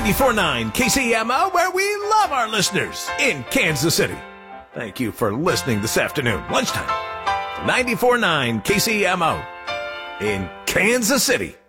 94.9 KCMO, where we love our listeners in Kansas City. Thank you for listening this afternoon, lunchtime. 94.9 KCMO in Kansas City.